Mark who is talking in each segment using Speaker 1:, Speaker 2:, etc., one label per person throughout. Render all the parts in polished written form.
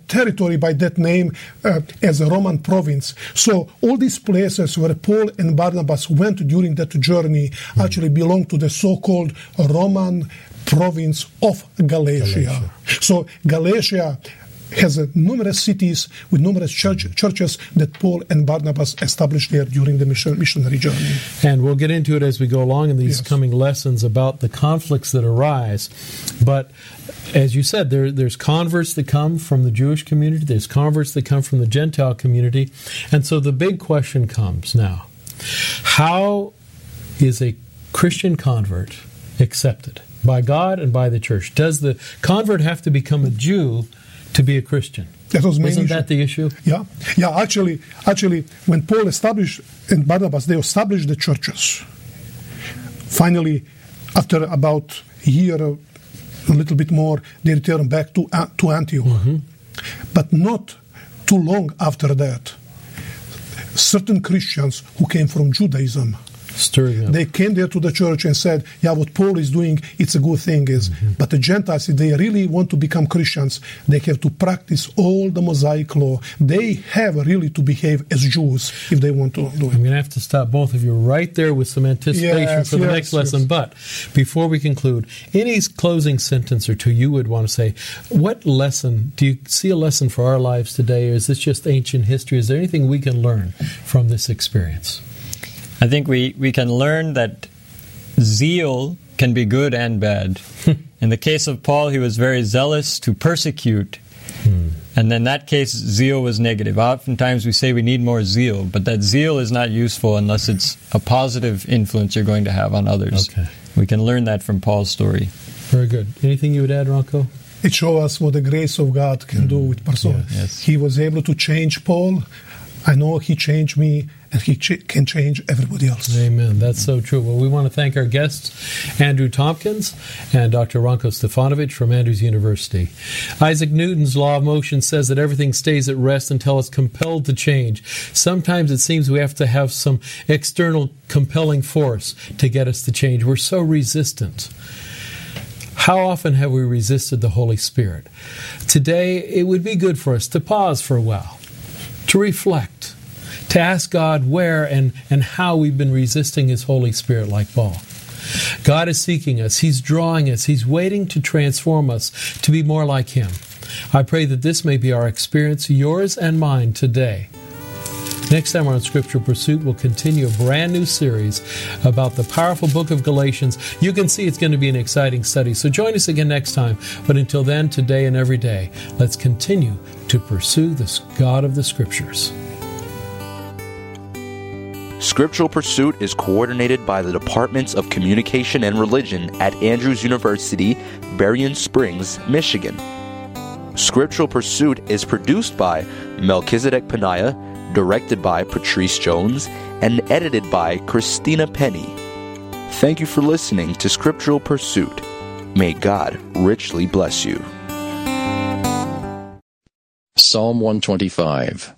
Speaker 1: territory by that name as a Roman province. So all these places where Paul and Barnabas went during that journey actually belong to the so-called Roman province of Galatia. So Galatia has numerous cities with numerous churches that Paul and Barnabas established there during the missionary journey.
Speaker 2: And we'll get into it as we go along in these coming lessons about the conflicts that arise. But as you said, there's converts that come from the Jewish community, there's converts that come from the Gentile community. And so the big question comes now, how is a Christian convert accepted by God and by the church? Does the convert have to become a Jew to be a Christian? Isn't that the issue?
Speaker 1: Yeah. Actually, when Paul established and Barnabas, they established the churches. Finally, after about a year, a little bit more, they returned back to Antioch. Mm-hmm. But not too long after that, certain Christians who came from Judaism, they came there to the church and said, what Paul is doing, it's a good thing. But the Gentiles, if they really want to become Christians, they have to practice all the Mosaic law. They have really to behave as Jews if they want to do it.
Speaker 2: I'm going to have to stop both of you right there with some anticipation for the next lesson. But before we conclude, any closing sentence or two you would want to say, what lesson, do you see a lesson for our lives today, or is this just ancient history? Is there anything we can learn from this experience?
Speaker 3: I think we can learn that zeal can be good and bad. In the case of Paul, he was very zealous to persecute. And in that case, zeal was negative. Oftentimes we say we need more zeal, but that zeal is not useful unless it's a positive influence you're going to have on others. Okay. We can learn that from Paul's story.
Speaker 2: Very good. Anything you would add, Ranko?
Speaker 1: It shows us what the grace of God can do with person.
Speaker 2: Yes.
Speaker 1: He was able to change Paul. I know he changed me, and he can change everybody else.
Speaker 2: Amen. That's so true. Well, we want to thank our guests, Andrew Tompkins and Dr. Ranko Stefanovic from Andrews University. Isaac Newton's law of motion says that everything stays at rest until it's compelled to change. Sometimes it seems we have to have some external compelling force to get us to change. We're so resistant. How often have we resisted the Holy Spirit? Today, it would be good for us to pause for a while, to reflect, to ask God where and how we've been resisting His Holy Spirit like Paul. God is seeking us. He's drawing us. He's waiting to transform us to be more like Him. I pray that this may be our experience, yours and mine, today. Next time on Scriptural Pursuit, we'll continue a brand new series about the powerful book of Galatians. You can see it's going to be an exciting study, so join us again next time. But until then, today and every day, let's continue to pursue the God of the Scriptures.
Speaker 4: Scriptural Pursuit is coordinated by the Departments of Communication and Religion at Andrews University, Berrien Springs, Michigan. Scriptural Pursuit is produced by Melchizedek Panaya, directed by Patrice Jones, and edited by Christina Penny. Thank you for listening to Scriptural Pursuit. May God richly bless you.
Speaker 5: Psalm 125.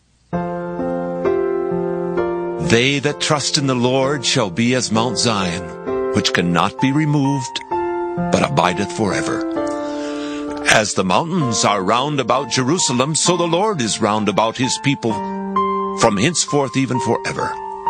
Speaker 6: They that trust in the Lord shall be as Mount Zion, which cannot be removed, but abideth forever. As the mountains are round about Jerusalem, so the Lord is round about his people, from henceforth even forever.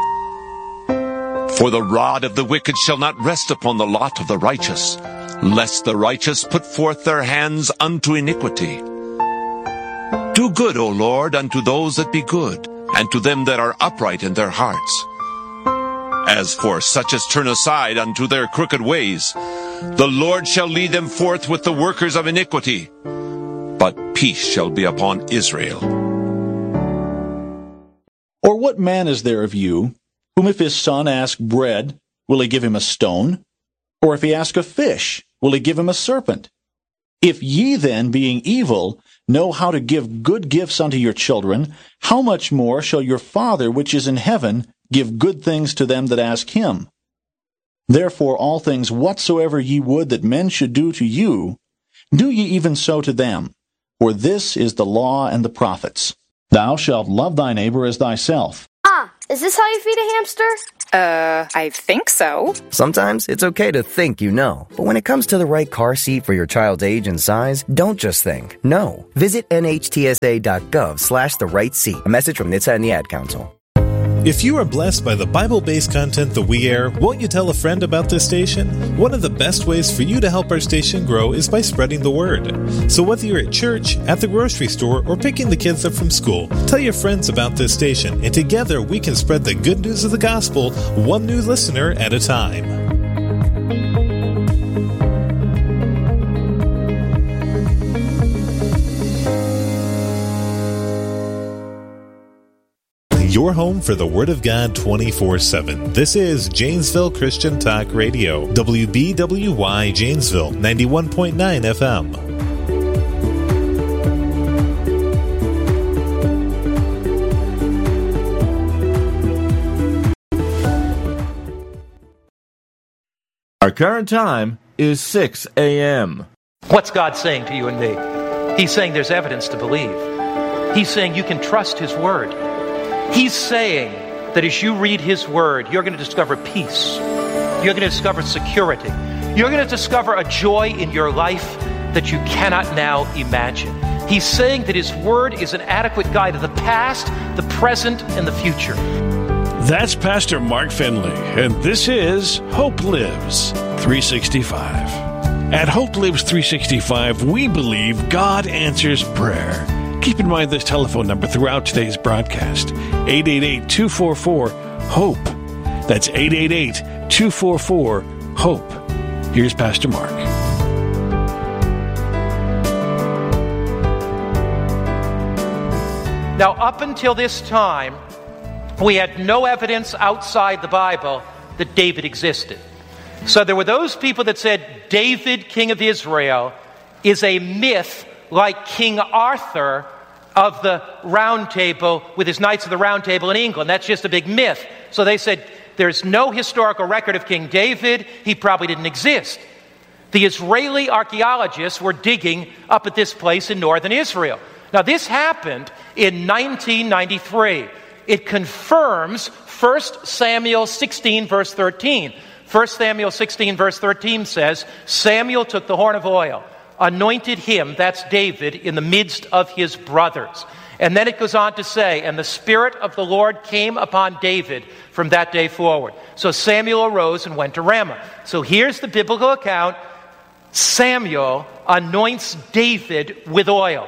Speaker 6: For the rod of the wicked shall not rest upon the lot of the righteous, lest the righteous put forth their hands unto iniquity. Do good, O Lord, unto those that be good, and to them that are upright in their hearts. As for such as turn aside unto their crooked ways, the Lord shall lead them forth with the workers of iniquity, but peace shall be upon Israel.
Speaker 7: Or what man is there of you, whom if his son ask bread, will he give him a stone? Or if he ask a fish, will he give him a serpent? If ye then, being evil, know how to give good gifts unto your children, how much more shall your Father which is in heaven give good things to them that ask him? Therefore all things whatsoever ye would that men should do to you, do ye even so to them. For this is the law and the prophets. Thou shalt love thy neighbor as thyself.
Speaker 8: Is this how you feed a hamster? I think so.
Speaker 9: Sometimes it's okay to think you know. But when it comes to the right car seat for your child's age and size, don't just think. No. Visit nhtsa.gov/the-right-seat. A message from NHTSA and the Ad Council.
Speaker 10: If you are blessed by the Bible-based content that we air, won't you tell a friend about this station? One of the best ways for you to help our station grow is by spreading the word. So whether you're at church, at the grocery store, or picking the kids up from school, tell your friends about this station, and together we can spread the good news of the gospel one new listener at a time. Your home for the Word of God 24/7. This is Janesville Christian Talk Radio. WBWY Janesville, 91.9 FM.
Speaker 11: Our current time is 6 a.m.
Speaker 12: What's God saying to you and me? He's saying there's evidence to believe. He's saying you can trust His Word. He's saying that as you read His Word, you're going to discover peace. You're going to discover security. You're going to discover a joy in your life that you cannot now imagine. He's saying that His Word is an adequate guide of the past, the present, and the future.
Speaker 13: That's Pastor Mark Finley, and this is Hope Lives 365. At Hope Lives 365, we believe God answers prayer. Keep in mind this telephone number throughout today's broadcast, 888-244-HOPE. That's 888-244-HOPE. Here's Pastor Mark.
Speaker 12: Now, up until this time, we had no evidence outside the Bible that David existed. So there were those people that said David, king of Israel, is a myth like King Arthur of the Round Table with his Knights of the Round Table in England. That's just a big myth. So they said there's no historical record of King David. He probably didn't exist. The Israeli archaeologists were digging up at this place in northern Israel. Now, this happened in 1993. It confirms 1 Samuel 16, verse 13. 1 Samuel 16, verse 13 says, Samuel took the horn of oil, anointed him, that's David, in the midst of his brothers. And then it goes on to say, and the Spirit of the Lord came upon David from that day forward. So Samuel arose and went to Ramah. So here's the biblical account. Samuel anoints David with oil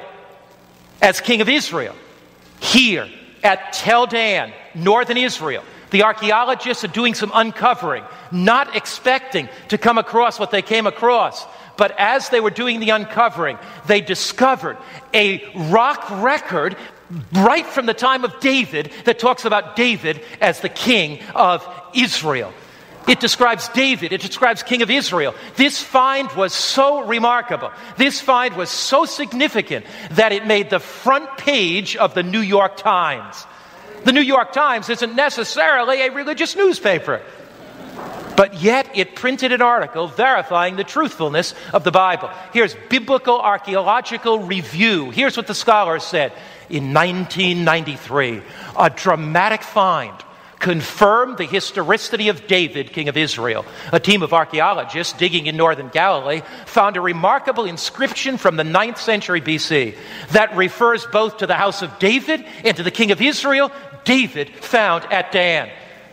Speaker 12: as king of Israel. Here at Tel Dan, northern Israel, the archaeologists are doing some uncovering, not expecting to come across what they came across. But as they were doing the uncovering, they discovered a rock record right from the time of David that talks about David as the king of Israel. It describes David. It describes king of Israel. This find was so remarkable. This find was so significant that it made the front page of the New York Times. The New York Times isn't necessarily a religious newspaper. But yet it printed an article verifying the truthfulness of the Bible. Here's Biblical Archaeological Review. Here's what the scholars said. In 1993, a dramatic find confirmed the historicity of David, king of Israel. A team of archaeologists digging in northern Galilee found a remarkable inscription from the 9th century BC that refers both to the house of David and to the king of Israel, David found at Dan.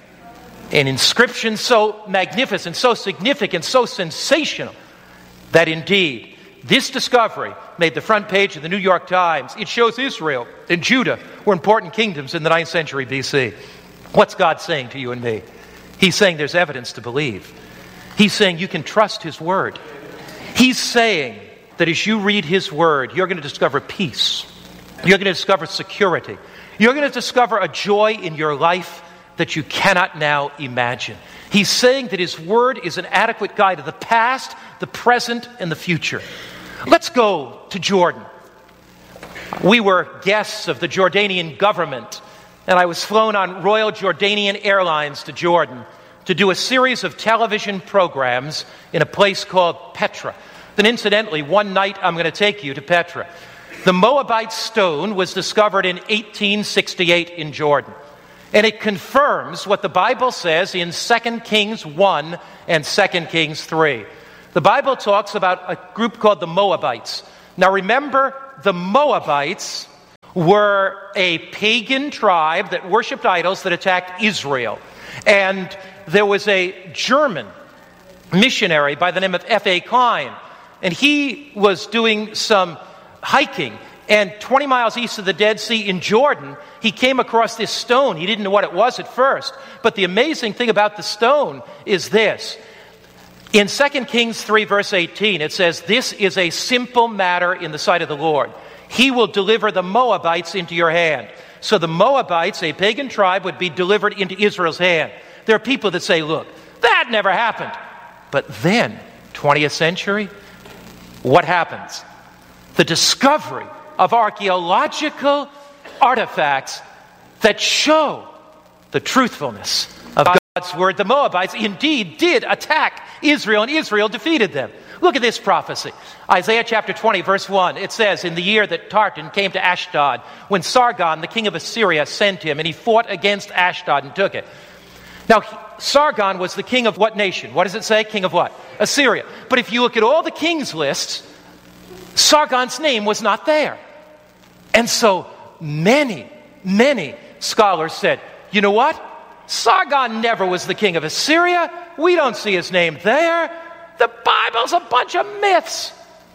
Speaker 12: An inscription so magnificent, so significant, so sensational that indeed this discovery made the front page of the New York Times. It shows Israel and Judah were important kingdoms in the 9th century BC. What's God saying to you and me? He's saying there's evidence to believe. He's saying you can trust His Word. He's saying that as you read His Word, you're going to discover peace. You're going to discover security. You're going to discover a joy in your life that you cannot now imagine. He's saying that His Word is an adequate guide of the past, the present, and the future. Let's go to Jordan. We were guests of the Jordanian government, and I was flown on Royal Jordanian Airlines to Jordan to do a series of television programs in a place called Petra. Then incidentally, one night I'm going to take you to Petra. The Moabite stone was discovered in 1868 in Jordan. And it confirms what the Bible says in 2 Kings 1 and 2 Kings 3. The Bible talks about a group called the Moabites. Now remember, the Moabites were a pagan tribe that worshipped idols that attacked Israel. And there was a German missionary by the name of F.A. Klein. And he was doing some hiking. And 20 miles east of the Dead Sea in Jordan, he came across this stone. He didn't know what it was at first. But the amazing thing about the stone is this. In 2 Kings 3, verse 18, it says, "This is a simple matter in the sight of the Lord. He will deliver the Moabites into your hand." So the Moabites, a pagan tribe, would be delivered into Israel's hand. There are people that say, look, that never happened. But then, 20th century, what happens? The discovery of archaeological artifacts that show the truthfulness of God's word. The Moabites indeed did attack Israel, and Israel defeated them. Look at this prophecy. Isaiah chapter 20, verse 1. It says, "In the year that Tartan came to Ashdod, when Sargon, the king of Assyria, sent him, and he fought against Ashdod and took it." Now, Sargon was the king of what nation? What does it say? King of what? Assyria. But if you look at all the kings lists, Sargon's name was not there. And so many scholars said, you know what? Sargon never was the king of Assyria. We don't see his name there. The Bible's a bunch of myths.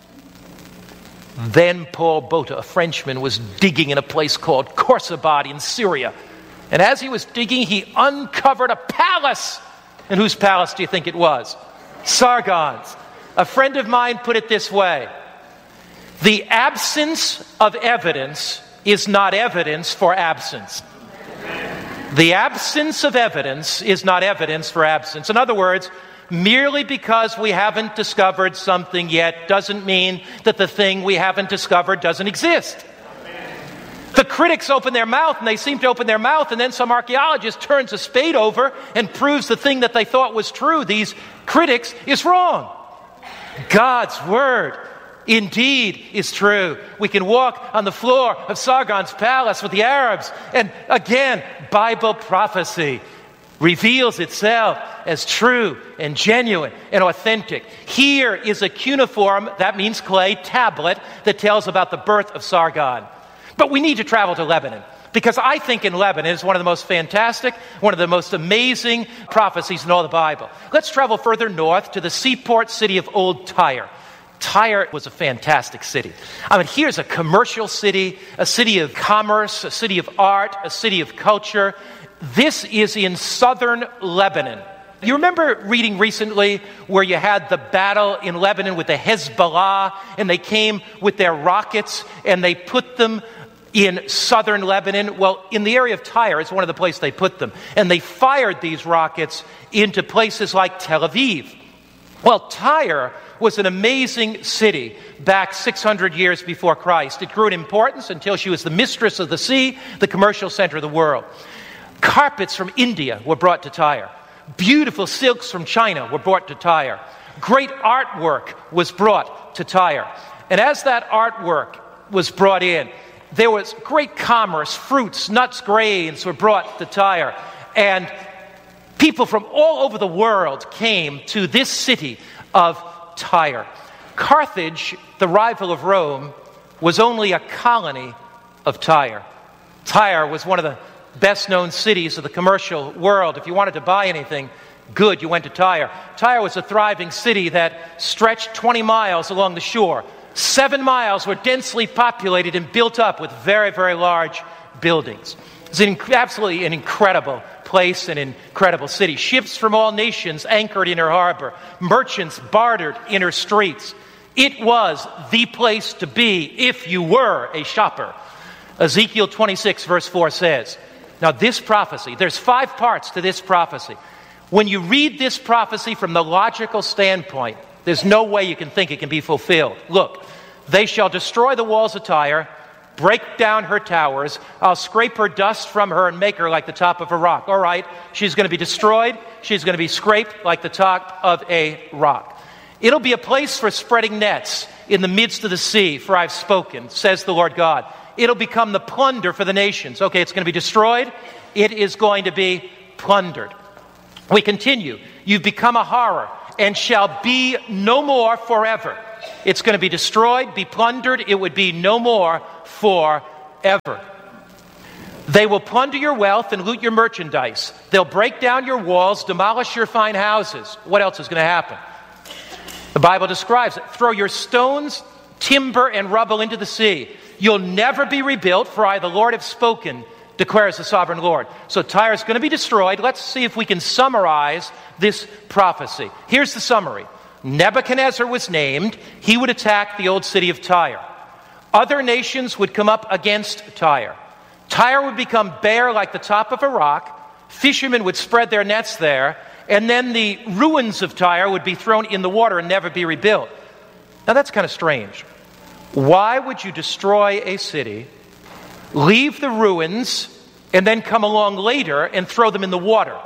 Speaker 12: Then Paul Botta, a Frenchman, was digging in a place called Khorsabad in Syria. And as he was digging, he uncovered a palace. And whose palace do you think it was? Sargon's. A friend of mine put it this way: the absence of evidence is not evidence for absence. The absence of evidence is not evidence for absence. In other words, merely because we haven't discovered something yet doesn't mean that the thing we haven't discovered doesn't exist. The critics open their mouth, and they seem to open their mouth, and then some archaeologist turns a spade over and proves the thing that they thought was true. These critics is wrong. God's word indeed is true. We can walk on the floor of Sargon's palace with the Arabs, and again, Bible prophecy reveals itself as true and genuine and authentic. Here is a cuneiform, that means clay, tablet that tells about the birth of Sargon. But we need to travel to Lebanon, because I think in Lebanon is one of the most fantastic, one of the most amazing prophecies in all the Bible. Let's travel further north to the seaport city of Old Tyre. Tyre was a fantastic city. I mean, here's a commercial city, a city of commerce, a city of art, a city of culture. This is in southern Lebanon. You remember reading recently where you had the battle in Lebanon with the Hezbollah, and they came with their rockets and they put them in southern Lebanon? Well, in the area of Tyre is one of the places they put them. And they fired these rockets into places like Tel Aviv. Well, Tyre was an amazing city back 600 years before Christ. It grew in importance until she was the mistress of the sea, the commercial center of the world. Carpets from India were brought to Tyre. Beautiful silks from China were brought to Tyre. Great artwork was brought to Tyre. And as that artwork was brought in, there was great commerce. Fruits, nuts, grains were brought to Tyre. And people from all over the world came to this city of Tyre. Carthage, the rival of Rome, was only a colony of Tyre. Tyre was one of the best-known cities of the commercial world. If you wanted to buy anything good, you went to Tyre. Tyre was a thriving city that stretched 20 miles along the shore. 7 miles were densely populated and built up with very, very large buildings. It's absolutely an incredible place, an incredible city. Ships from all nations anchored in her harbor. Merchants bartered in her streets. It was the place to be if you were a shopper. Ezekiel 26 verse 4 says, now this prophecy, there's 5 parts to this prophecy. When you read this prophecy from the logical standpoint, there's no way you can think it can be fulfilled. Look, they shall destroy the walls of Tyre, break down her towers. I'll scrape her dust from her and make her like the top of a rock. All right, she's going to be destroyed. She's going to be scraped like the top of a rock. It'll be a place for spreading nets in the midst of the sea, for I've spoken, says the Lord God. It'll become the plunder for the nations. Okay, it's going to be destroyed. It is going to be plundered. We continue. You've become a horror and shall be no more forever. It's going to be destroyed, be plundered. It would be no more forever. They will plunder your wealth and loot your merchandise. They'll break down your walls, demolish your fine houses. What else is going to happen? The Bible describes it. Throw your stones, timber, and rubble into the sea. You'll never be rebuilt, for I, the Lord, have spoken, declares the sovereign Lord. So Tyre is going to be destroyed. Let's see if we can summarize this prophecy. Here's the summary. Nebuchadnezzar was named. He would attack the old city of Tyre. Other nations would come up against Tyre. Tyre would become bare like the top of a rock. Fishermen would spread their nets there. And then the ruins of Tyre would be thrown in the water and never be rebuilt. Now that's kind of strange. Why would you destroy a city, leave the ruins, and then come along later and throw them in the water?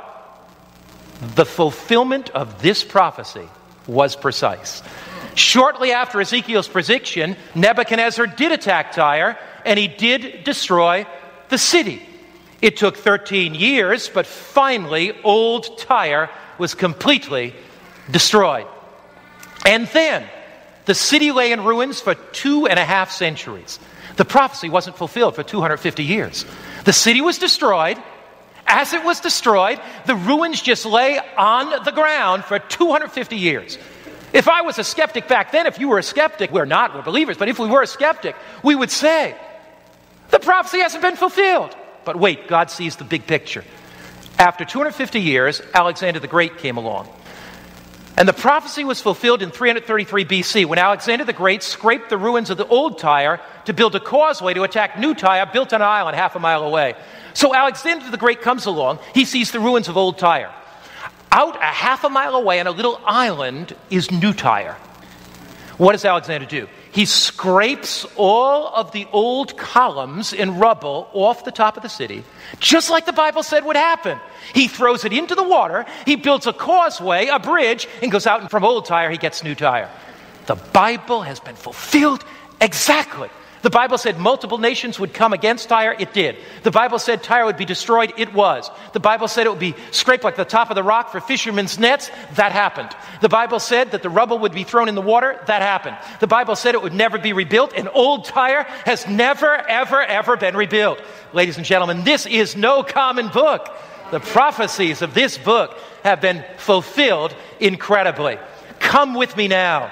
Speaker 12: The fulfillment of this prophecy was precise. Shortly after Ezekiel's prediction, Nebuchadnezzar did attack Tyre, and he did destroy the city. It took 13 years, but finally, old Tyre was completely destroyed. And then, the city lay in ruins for 2.5 centuries. The prophecy wasn't fulfilled for 250 years. The city was destroyed. As it was destroyed, the ruins just lay on the ground for 250 years. If I was a skeptic back then, if you were a skeptic, we're not, we're believers, but if we were a skeptic, we would say, the prophecy hasn't been fulfilled. But wait, God sees the big picture. After 250 years, Alexander the Great came along. And the prophecy was fulfilled in 333 BC when Alexander the Great scraped the ruins of the old Tyre to build a causeway to attack new Tyre built on an island half a mile away. So Alexander the Great comes along. He sees the ruins of old Tyre. Out a half a mile away on a little island is new Tyre. What does Alexander do? He scrapes all of the old columns and rubble off the top of the city, just like the Bible said would happen. He throws it into the water, he builds a causeway, a bridge, and goes out, and from old Tyre, he gets new Tyre. The Bible has been fulfilled exactly. The Bible said multiple nations would come against Tyre. It did. The Bible said Tyre would be destroyed. It was. The Bible said it would be scraped like the top of the rock for fishermen's nets. That happened. The Bible said that the rubble would be thrown in the water. That happened. The Bible said it would never be rebuilt. And old Tyre has never, ever, ever been rebuilt. Ladies and gentlemen, this is no common book. The prophecies of this book have been fulfilled incredibly. Come with me now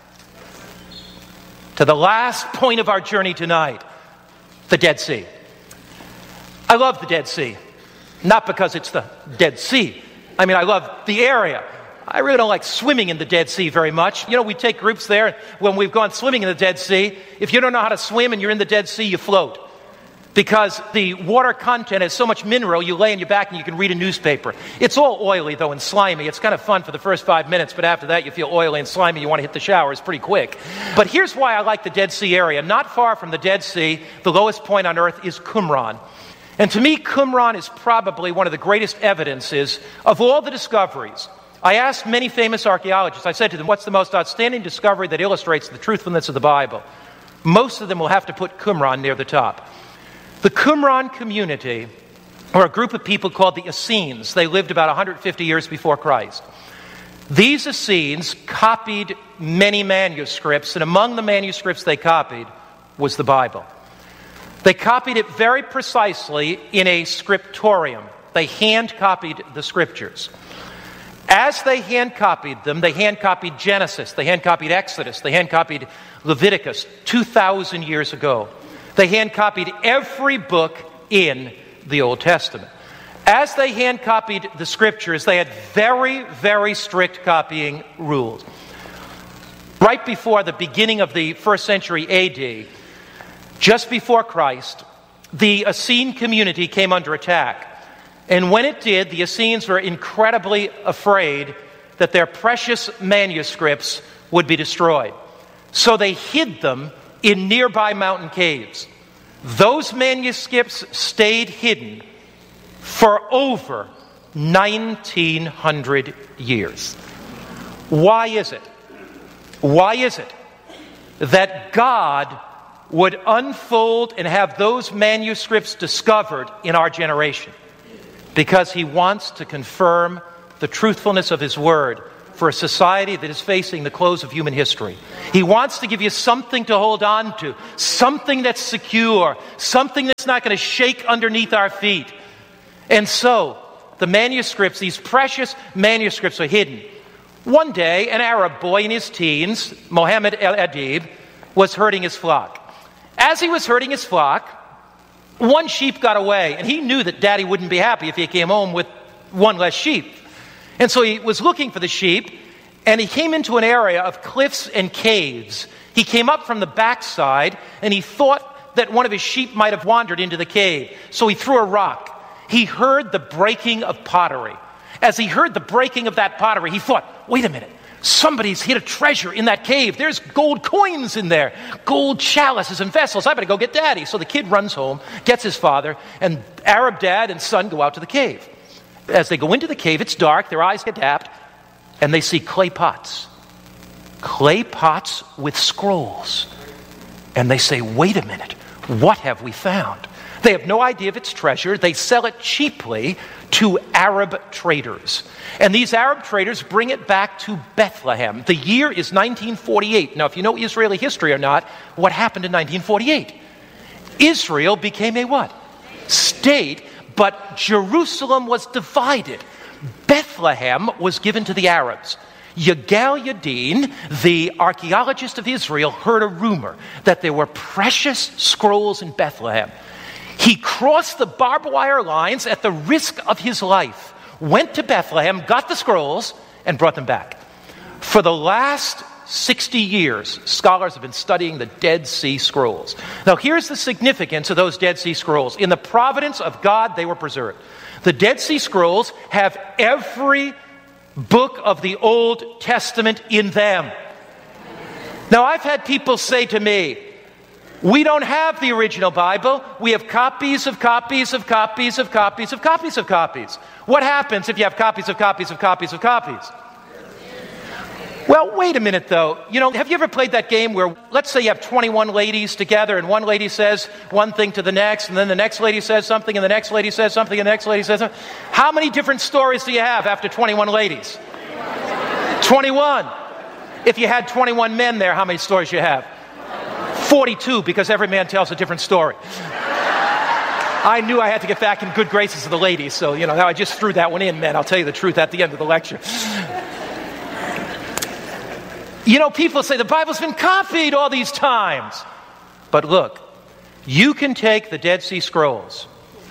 Speaker 12: to the last point of our journey tonight, the Dead Sea. I love the Dead Sea, not because it's the Dead Sea. I mean, I love the area. I really don't like swimming in the Dead Sea very much. You know, we take groups there when we've gone swimming in the Dead Sea. If you don't know how to swim and you're in the Dead Sea, you float. Because the water content has so much mineral, you lay on your back and you can read a newspaper. It's all oily, though, and slimy. It's kind of fun for the first 5 minutes, but after that you feel oily and slimy. You want to hit the showers pretty quick. But here's why I like the Dead Sea area. Not far from the Dead Sea, the lowest point on earth is Qumran. And to me, Qumran is probably one of the greatest evidences of all the discoveries. I asked many famous archaeologists, I said to them, what's the most outstanding discovery that illustrates the truthfulness of the Bible? Most of them will have to put Qumran near the top. The Qumran community, or a group of people called the Essenes, they lived about 150 years before Christ. These Essenes copied many manuscripts, and among the manuscripts they copied was the Bible. They copied it very precisely in a scriptorium. They hand-copied the scriptures. As they hand-copied them, they hand-copied Genesis, they hand-copied Exodus, they hand-copied Leviticus 2,000 years ago. They hand-copied every book in the Old Testament. As they hand-copied the scriptures, they had very, very strict copying rules. Right before the beginning of the 1st century AD, just before Christ, the Essene community came under attack. And when it did, the Essenes were incredibly afraid that their precious manuscripts would be destroyed. So they hid them in nearby mountain caves. Those manuscripts stayed hidden for over 1,900 years. Why is it? Why is it that God would unfold and have those manuscripts discovered in our generation, because he wants to confirm the truthfulness of his word for a society that is facing the close of human history. He wants to give you something to hold on to, something that's secure, something that's not going to shake underneath our feet. And so, the manuscripts, these precious manuscripts, are hidden. One day, an Arab boy in his teens, Mohammed el-Adib, was herding his flock. As he was herding his flock, one sheep got away, and he knew that Daddy wouldn't be happy if he came home with one less sheep. And so he was looking for the sheep, and he came into an area of cliffs and caves. He came up from the backside, and he thought that one of his sheep might have wandered into the cave. So he threw a rock. He heard the breaking of pottery. As he heard the breaking of that pottery, he thought, wait a minute, somebody's hid a treasure in that cave. There's gold coins in there, gold chalices and vessels. I better go get Daddy. So the kid runs home, gets his father, and Arab dad and son go out to the cave. As they go into the cave, it's dark, their eyes adapt, and they see clay pots with scrolls. And they say, wait a minute, what have we found? They have no idea of its treasure. They sell it cheaply to Arab traders. And these Arab traders bring it back to Bethlehem. The year is 1948. Now, if you know Israeli history or not, what happened in 1948? Israel became a what? State, but Jerusalem was divided. Bethlehem was given to the Arabs. Yigal Yadin, the archaeologist of Israel, heard a rumor that there were precious scrolls in Bethlehem. He crossed the barbed wire lines at the risk of his life, went to Bethlehem, got the scrolls, and brought them back. For the last 60 years, scholars have been studying the Dead Sea Scrolls. Now, here's the significance of those Dead Sea Scrolls. In the providence of God, they were preserved. The Dead Sea Scrolls have every book of the Old Testament in them. Now, I've had people say to me, we don't have the original Bible. We have copies of copies of copies of copies of copies of copies. What happens if you have copies of copies of copies of copies? Well, wait a minute, though. You know, have you ever played that game where, let's say you have 21 ladies together, and one lady says one thing to the next, and then the next lady says something, and the next lady says something, and the next lady says something. How many different stories do you have after 21 ladies? 21. If you had 21 men there, how many stories do you have? 42, because every man tells a different story. I knew I had to get back in good graces of the ladies, so, now I just threw that one in, man. I'll tell you the truth at the end of the lecture. People say the Bible's been copied all these times. But look, you can take the Dead Sea Scrolls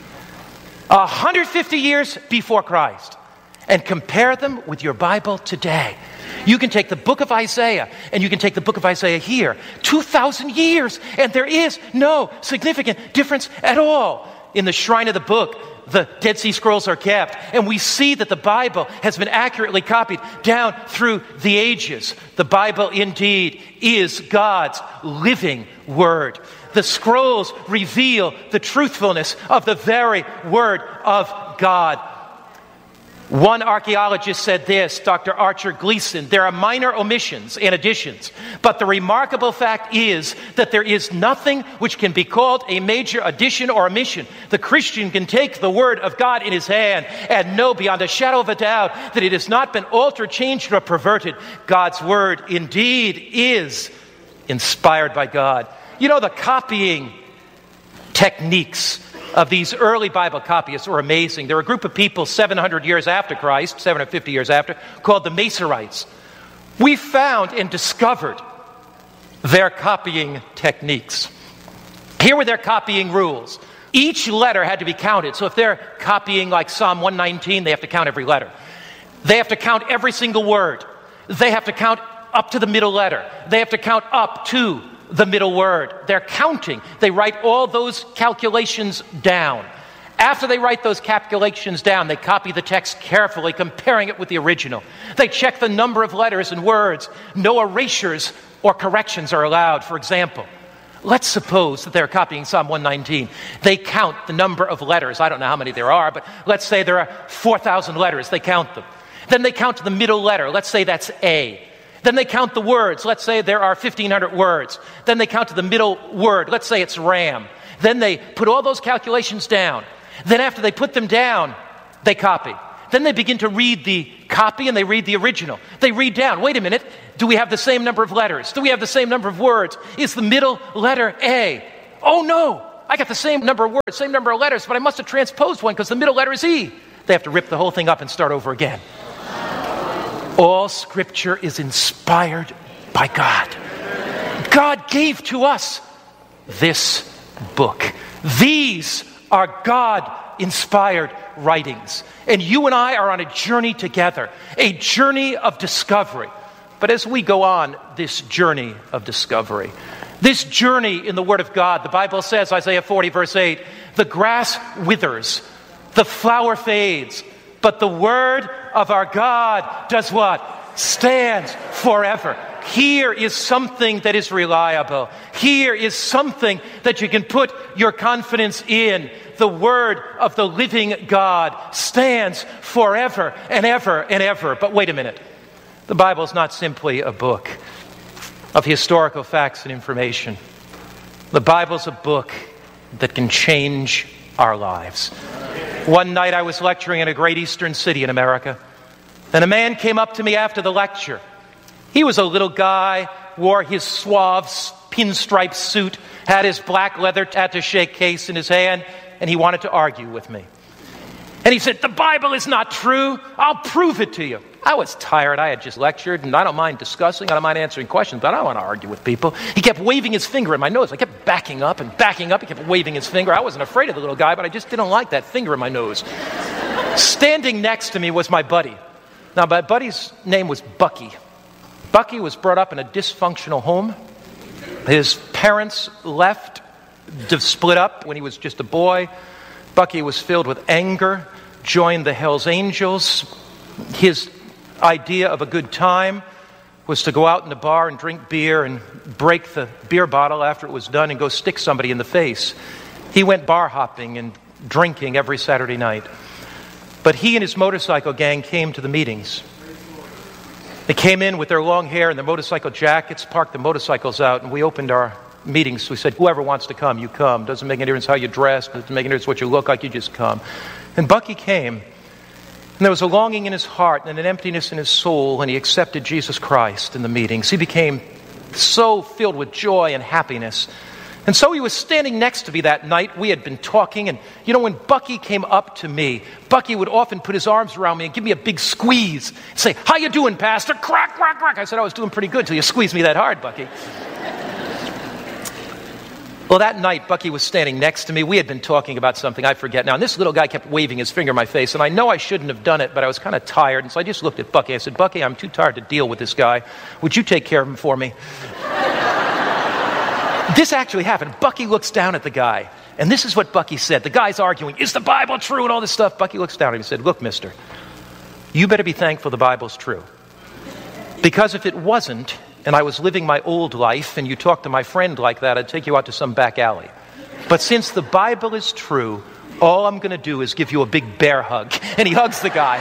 Speaker 12: 150 years before Christ and compare them with your Bible today. You can take the book of Isaiah, and you can take the book of Isaiah here, 2,000 years, and there is no significant difference at all. In the shrine of the book, the Dead Sea Scrolls are kept, and we see that the Bible has been accurately copied down through the ages. The Bible indeed is God's living word. The scrolls reveal the truthfulness of the very word of God. One archaeologist said this, Dr. Archer Gleason, there are minor omissions and additions, but the remarkable fact is that there is nothing which can be called a major addition or omission. The Christian can take the word of God in his hand and know beyond a shadow of a doubt that it has not been altered, changed, or perverted. God's word indeed is inspired by God. The copying techniques of these early Bible copyists were amazing. There were a group of people 700 years after Christ, 750 years after, called the Masorites. We found and discovered their copying techniques. Here were their copying rules. Each letter had to be counted. So if they're copying like Psalm 119, they have to count every letter. They have to count every single word. They have to count up to the middle letter. They have to count up to the middle word. They're counting. They write all those calculations down. After they write those calculations down, they copy the text carefully, comparing it with the original. They check the number of letters and words. No erasures or corrections are allowed. For example, let's suppose that they're copying Psalm 119. They count the number of letters. I don't know how many there are, but let's say there are 4,000 letters. They count them. Then they count the middle letter. Let's say that's A. Then they count the words. Let's say there are 1,500 words. Then they count to the middle word. Let's say it's ram. Then they put all those calculations down. Then after they put them down, they copy. Then they begin to read the copy and they read the original. They read down. Wait a minute. Do we have the same number of letters? Do we have the same number of words? Is the middle letter A? Oh no, I got the same number of words, same number of letters, but I must have transposed one because the middle letter is E. They have to rip the whole thing up and start over again. All Scripture is inspired by God. God gave to us this book. These are God-inspired writings. And you and I are on a journey together, a journey of discovery. But as we go on this journey of discovery, this journey in the Word of God, the Bible says, Isaiah 40, verse 8, the grass withers, the flower fades, but the Word of our God does what? Stands forever. Here is something that is reliable. Here is something that you can put your confidence in. The Word of the living God stands forever and ever and ever. But wait a minute. The Bible is not simply a book of historical facts and information. The Bible is a book that can change our lives. One night I was lecturing in a great eastern city in America, and a man came up to me after the lecture. He was a little guy, wore his suave pinstripe suit, had his black leather attaché case in his hand, and he wanted to argue with me. And he said, the Bible is not true. I'll prove it to you. I was tired. I had just lectured, and I don't mind discussing. I don't mind answering questions, but I don't want to argue with people. He kept waving his finger at my nose. I kept backing up and backing up. He kept waving his finger. I wasn't afraid of the little guy, but I just didn't like that finger in my nose. Standing next to me was my buddy. Now, my buddy's name was Bucky. Bucky was brought up in a dysfunctional home. His parents left to split up when he was just a boy. Bucky was filled with anger, joined the Hells Angels. His idea of a good time was to go out in the bar and drink beer and break the beer bottle after it was done and go stick somebody in the face. He went bar hopping and drinking every Saturday night. But he and his motorcycle gang came to the meetings. They came in with their long hair and their motorcycle jackets, parked the motorcycles out, and we opened our meetings. We said, whoever wants to come, you come. Doesn't make any difference how you dress. Doesn't make any difference what you look like. You just come. And Bucky came. And there was a longing in his heart and an emptiness in his soul, and he accepted Jesus Christ in the meetings. He became so filled with joy and happiness. And so he was standing next to me that night. We had been talking, and you know, when Bucky came up to me, Bucky would often put his arms around me and give me a big squeeze and say, how you doing, Pastor? Crack, crack, crack. I said, I was doing pretty good till you squeezed me that hard, Bucky. Well, that night, Bucky was standing next to me. We had been talking about something, I forget now. And this little guy kept waving his finger in my face. And I know I shouldn't have done it, but I was kind of tired. And so I just looked at Bucky. I said, Bucky, I'm too tired to deal with this guy. Would you take care of him for me? This actually happened. Bucky looks down at the guy. And this is what Bucky said. The guy's arguing, is the Bible true and all this stuff? Bucky looks down at him and said, look, mister, you better be thankful the Bible's true. Because if it wasn't, and I was living my old life, and you talked to my friend like that, I'd take you out to some back alley. But since the Bible is true, all I'm going to do is give you a big bear hug. And he hugs the guy.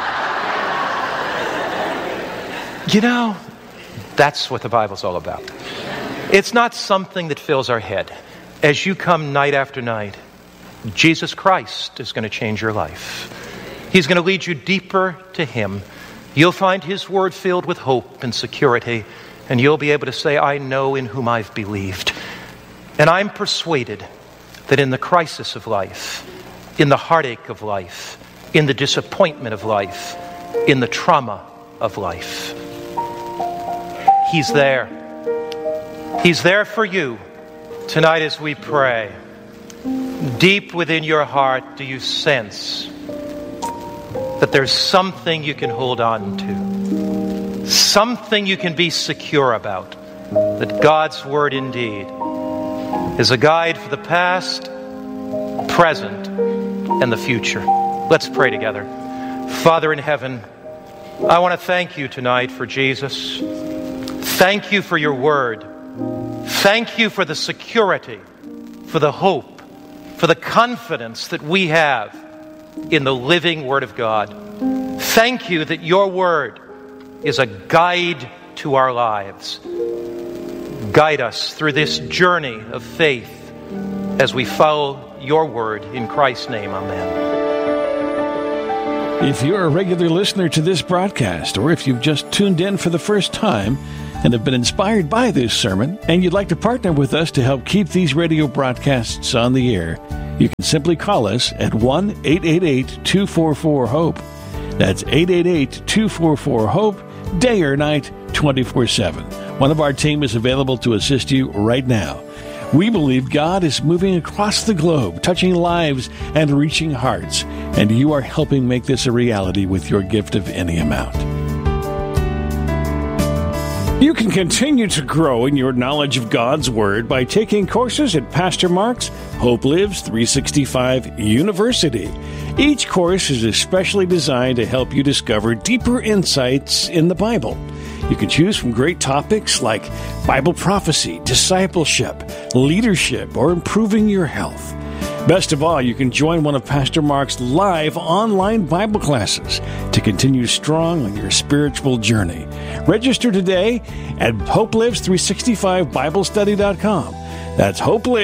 Speaker 12: You know, that's what the Bible's all about. It's not something that fills our head. As you come night after night, Jesus Christ is going to change your life. He's going to lead you deeper to Him. You'll find His Word filled with hope and security, and you'll be able to say, I know in whom I've believed. And I'm persuaded that in the crisis of life, in the heartache of life, in the disappointment of life, in the trauma of life, He's there. He's there for you tonight as we pray. Deep within your heart, do you sense that there's something you can hold on to? Something you can be secure about? That God's Word indeed is a guide for the past, present, and the future. Let's pray together. Father in heaven, I want to thank you tonight for Jesus. Thank you for your Word. Thank you for the security, for the hope, for the confidence that we have in the living Word of God. Thank you that your Word is a guide to our lives. Guide us through this journey of faith as we follow your word. In Christ's name, amen.
Speaker 13: If you're a regular listener to this broadcast, or if you've just tuned in for the first time and have been inspired by this sermon, and you'd like to partner with us to help keep these radio broadcasts on the air, you can simply call us at 1-888-244-HOPE. That's 888-244-HOPE, day or night, 24/7. One of our team is available to assist you right now. We believe God is moving across the globe, touching lives and reaching hearts, and you are helping make this a reality with your gift of any amount. You can continue to grow in your knowledge of God's Word by taking courses at Pastor Mark's Hope Lives 365 University. Each course is especially designed to help you discover deeper insights in the Bible. You can choose from great topics like Bible prophecy, discipleship, leadership, or improving your health. Best of all, you can join one of Pastor Mark's live online Bible classes to continue strong on your spiritual journey. Register today at HopeLives365BibleStudy.com. That's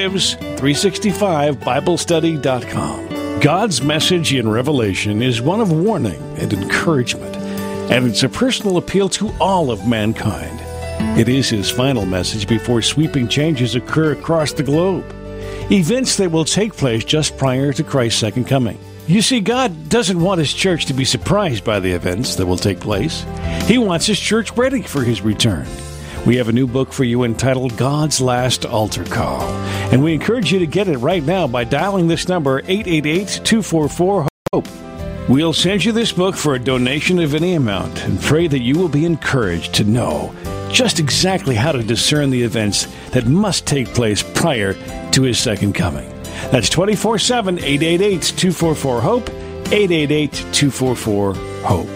Speaker 13: HopeLives365BibleStudy.com. God's message in Revelation is one of warning and encouragement, and it's a personal appeal to all of mankind. It is his final message before sweeping changes occur across the globe, events that will take place just prior to Christ's second coming. You see, God doesn't want his church to be surprised by the events that will take place. He wants his church ready for his return. We have a new book for you entitled God's Last Altar Call, and we encourage you to get it right now by dialing this number, 888-244-HOPE. We'll send you this book for a donation of any amount and pray that you will be encouraged to know just exactly how to discern the events that must take place prior to his second coming. That's 24/7, 888-244-HOPE, 888-244-HOPE.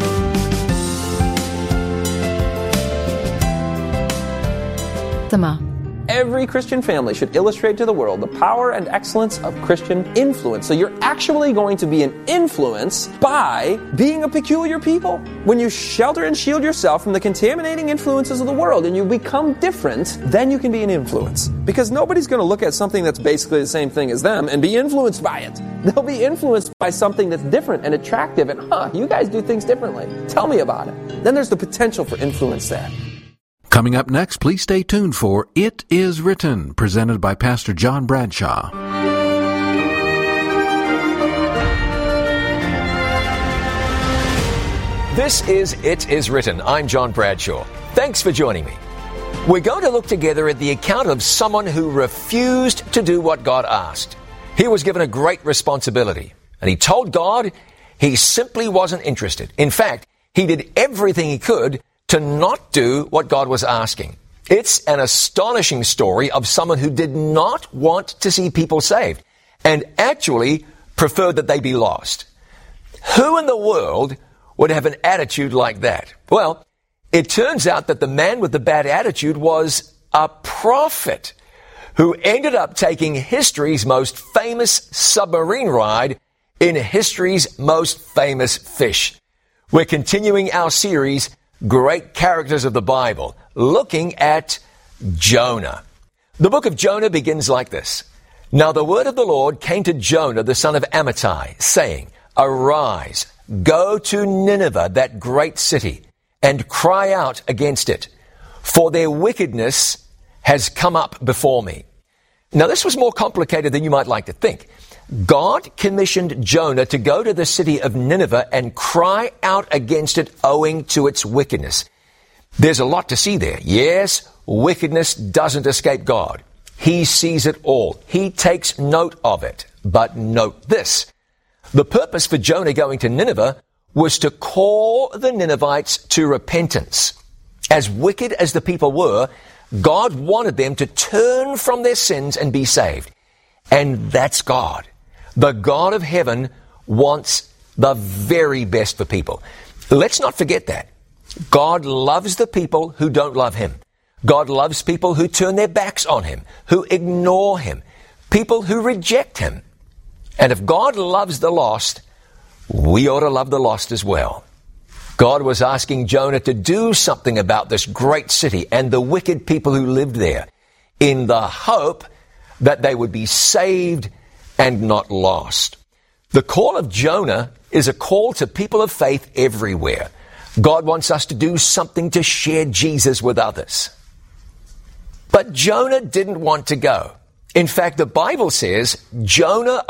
Speaker 14: Every Christian family should illustrate to the world the power and excellence of Christian influence. So you're actually going to be an influence by being a peculiar people. When you shelter and shield yourself from the contaminating influences of the world and you become different, then you can be an influence. Because nobody's going to look at something that's basically the same thing as them and be influenced by it. They'll be influenced by something that's different and attractive and, you guys do things differently. Tell me about it. Then there's the potential for influence there.
Speaker 15: Coming up next, please stay tuned for It Is Written, presented by Pastor John Bradshaw.
Speaker 16: This is It Is Written. I'm John Bradshaw. Thanks for joining me. We're going to look together at the account of someone who refused to do what God asked. He was given a great responsibility, and he told God he simply wasn't interested. In fact, he did everything he could to not do what God was asking. It's an astonishing story of someone who did not want to see people saved and actually preferred that they be lost. Who in the world would have an attitude like that? Well, it turns out that the man with the bad attitude was a prophet who ended up taking history's most famous submarine ride in history's most famous fish. We're continuing our series, Great Characters of the Bible, looking at Jonah. The book of Jonah begins like this. Now the word of the Lord came to Jonah, the son of Amittai, saying, Arise, go to Nineveh, that great city, and cry out against it, for their wickedness has come up before me. Now this was more complicated than you might like to think. God commissioned Jonah to go to the city of Nineveh and cry out against it owing to its wickedness. There's a lot to see there. Yes, wickedness doesn't escape God. He sees it all. He takes note of it. But note this. The purpose for Jonah going to Nineveh was to call the Ninevites to repentance. As wicked as the people were, God wanted them to turn from their sins and be saved. And that's God. The God of heaven wants the very best for people. Let's not forget that. God loves the people who don't love him. God loves people who turn their backs on him, who ignore him, people who reject him. And if God loves the lost, we ought to love the lost as well. God was asking Jonah to do something about this great city and the wicked people who lived there, in the hope that they would be saved and not lost. The call of Jonah is a call to people of faith everywhere. God wants us to do something to share Jesus with others. But Jonah didn't want to go. In fact, the Bible says Jonah